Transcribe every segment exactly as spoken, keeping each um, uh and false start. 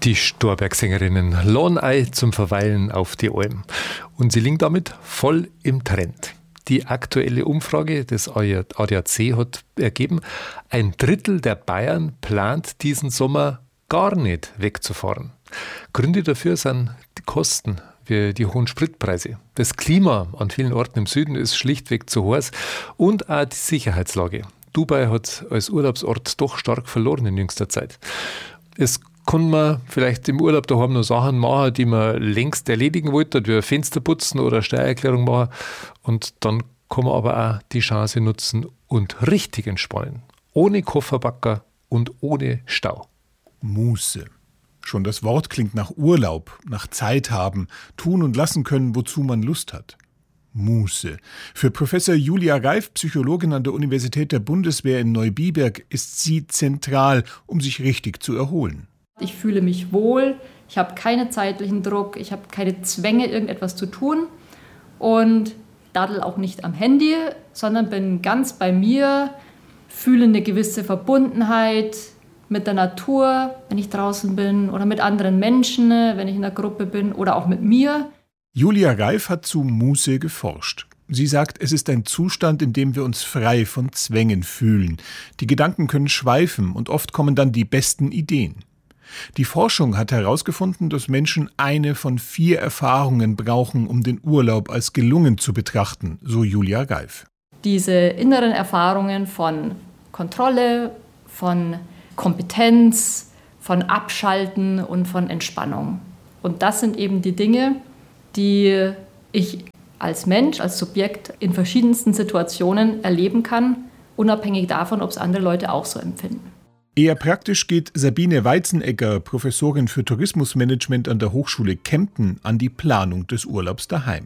Die Storbergsängerinnen laden ein zum Verweilen auf die Alm. Und sie liegen damit voll im Trend. Die aktuelle Umfrage des A D A C hat ergeben, ein Drittel der Bayern plant diesen Sommer gar nicht wegzufahren. Gründe dafür sind die Kosten, wie die hohen Spritpreise. Das Klima an vielen Orten im Süden ist schlichtweg zu heiß und auch die Sicherheitslage. Dubai hat als Urlaubsort doch stark verloren in jüngster Zeit. Es kann man vielleicht im Urlaub daheim noch Sachen machen, die man längst erledigen wollte, wie Fenster putzen oder Steuererklärung machen. Und dann kann man aber auch die Chance nutzen und richtig entspannen. Ohne Kofferbacker und ohne Stau. Muße. Schon das Wort klingt nach Urlaub, nach Zeit haben, tun und lassen können, wozu man Lust hat. Muße. Für Professor Julia Reif, Psychologin an der Universität der Bundeswehr in Neubiberg, ist sie zentral, um sich richtig zu erholen. Ich fühle mich wohl, ich habe keinen zeitlichen Druck, ich habe keine Zwänge, irgendetwas zu tun und daddel auch nicht am Handy, sondern bin ganz bei mir, fühle eine gewisse Verbundenheit mit der Natur, wenn ich draußen bin oder mit anderen Menschen, wenn ich in einer Gruppe bin oder auch mit mir. Julia Reif hat zu Muße geforscht. Sie sagt, es ist ein Zustand, in dem wir uns frei von Zwängen fühlen. Die Gedanken können schweifen und oft kommen dann die besten Ideen. Die Forschung hat herausgefunden, dass Menschen eine von vier Erfahrungen brauchen, um den Urlaub als gelungen zu betrachten, so Julia Reif. Diese inneren Erfahrungen von Kontrolle, von Kompetenz, von Abschalten und von Entspannung. Und das sind eben die Dinge, die ich als Mensch, als Subjekt in verschiedensten Situationen erleben kann, unabhängig davon, ob es andere Leute auch so empfinden. Eher praktisch geht Sabine Weizenegger, Professorin für Tourismusmanagement an der Hochschule Kempten, an die Planung des Urlaubs daheim.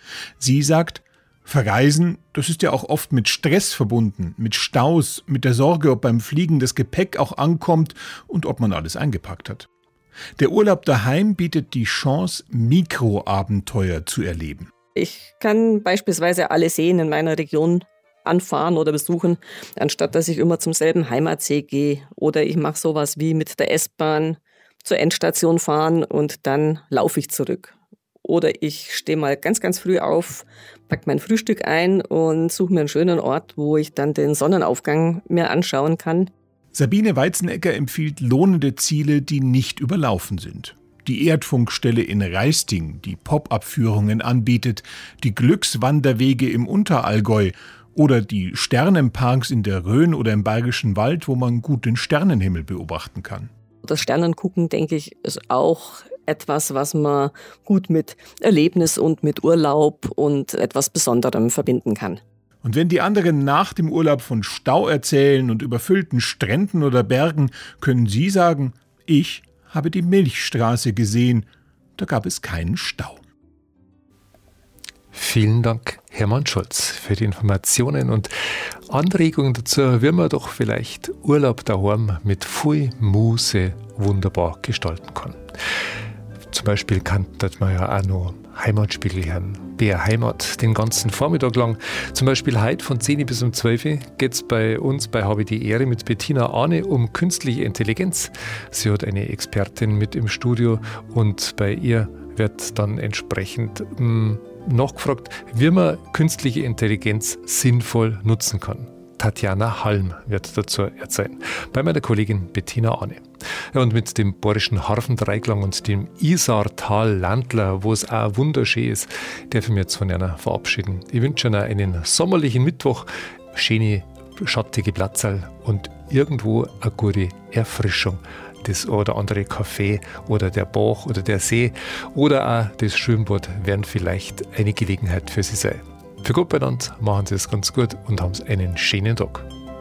Sie sagt, Verreisen, das ist ja auch oft mit Stress verbunden, mit Staus, mit der Sorge, ob beim Fliegen das Gepäck auch ankommt und ob man alles eingepackt hat. Der Urlaub daheim bietet die Chance, Mikroabenteuer zu erleben. Ich kann beispielsweise alle Seen in meiner Region anfahren oder besuchen, anstatt dass ich immer zum selben Heimatsee gehe. Oder ich mache sowas wie mit der S-Bahn zur Endstation fahren und dann laufe ich zurück. Oder ich stehe mal ganz, ganz früh auf, packe mein Frühstück ein und suche mir einen schönen Ort, wo ich dann den Sonnenaufgang mir anschauen kann. Sabine Weizenegger empfiehlt lohnende Ziele, die nicht überlaufen sind. Die Erdfunkstelle in Raisting, die Pop-up-Führungen anbietet, die Glückswanderwege im Unterallgäu oder die Sternenparks in der Rhön oder im Bayerischen Wald, wo man gut den Sternenhimmel beobachten kann. Das Sternengucken, denke ich, ist auch etwas, was man gut mit Erlebnis und mit Urlaub und etwas Besonderem verbinden kann. Und wenn die anderen nach dem Urlaub von Stau erzählen und überfüllten Stränden oder Bergen, können Sie sagen, ich habe die Milchstraße gesehen, da gab es keinen Stau. Vielen Dank, Hermann Scholz, für die Informationen und Anregungen dazu, wie man doch vielleicht Urlaub daheim mit viel Muße wunderbar gestalten kann. Zum Beispiel kann man ja auch noch Heimatspiegel hören, B R Heimat, den ganzen Vormittag lang. Zum Beispiel heute von zehn bis um zwölf geht es bei uns bei Habe die Ehre mit Bettina Arne um künstliche Intelligenz. Sie hat eine Expertin mit im Studio und bei ihr wird dann entsprechend mh, nachgefragt, wie man künstliche Intelligenz sinnvoll nutzen kann. Tatjana Halm wird dazu erzählen, bei meiner Kollegin Bettina Arne. Ja, und mit dem Bayerischen Harfendreiklang und dem Isartal-Landler, wo es auch wunderschön ist, darf ich mich jetzt von einer verabschieden. Ich wünsche Ihnen einen sommerlichen Mittwoch, schöne, schattige Platzerl und irgendwo eine gute Erfrischung. Das oder andere Café oder der Bach oder der See oder auch das Schwimmbad werden vielleicht eine Gelegenheit für Sie sein. Für Gott beieinander, machen Sie es ganz gut und haben Sie einen schönen Tag.